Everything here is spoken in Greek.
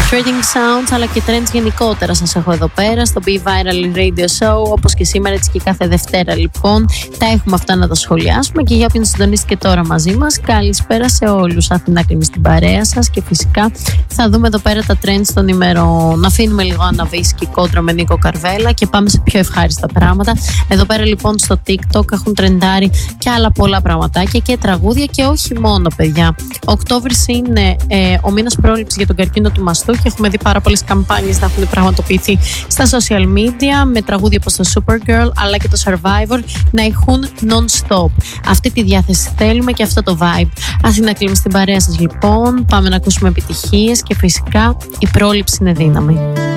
Trading Sounds αλλά και trends γενικότερα σας έχω εδώ πέρα στο Be Viral Radio Show, όπως και σήμερα, έτσι και κάθε Δευτέρα λοιπόν. Τα έχουμε αυτά να τα σχολιάσουμε και για όποιον συντονίστηκε τώρα μαζί μας, καλησπέρα σε όλους. Αθηνά Κλίμη στην παρέα σας και φυσικά θα δούμε εδώ πέρα τα trends των ημερών. Να αφήνουμε λίγο Αναβίσκη κόντρα με Νίκο Καρβέλα και πάμε σε πιο ευχάριστα πράγματα. Εδώ πέρα λοιπόν στο TikTok έχουν τρεντάρει και άλλα πολλά πραγματάκια και τραγούδια και όχι μόνο, παιδιά. Οκτώβρης είναι ο μήνας πρόληψης για τον καρκίνο του μαστού και έχουμε δει πάρα πολλές καμπάνιες να έχουν πραγματοποιηθεί στα social media με τραγούδια όπως το Supergirl αλλά και το Survivor να ηχούν non-stop. Αυτή τη διάθεση θέλουμε και αυτό το vibe. Αθηνά Κλίμη στην παρέα σας λοιπόν. Πάμε να ακούσουμε επιτυχίες και φυσικά η πρόληψη είναι δύναμη.